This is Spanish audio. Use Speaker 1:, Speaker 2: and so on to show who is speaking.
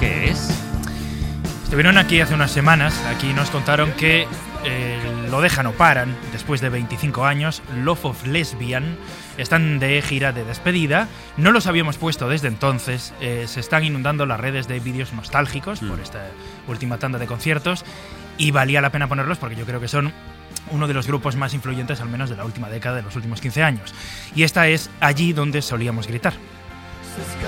Speaker 1: qué es?
Speaker 2: Estuvieron aquí hace unas semanas. Aquí nos contaron que lo dejan o paran después de 25 años. Love of Lesbian están de gira de despedida. No los habíamos puesto desde entonces. Se están inundando las redes de vídeos nostálgicos por esta última tanda de conciertos, y valía la pena ponerlos porque yo creo que son uno de los grupos más influyentes, al menos de la última década, de los últimos 15 años. Y esta es Allí donde solíamos gritar.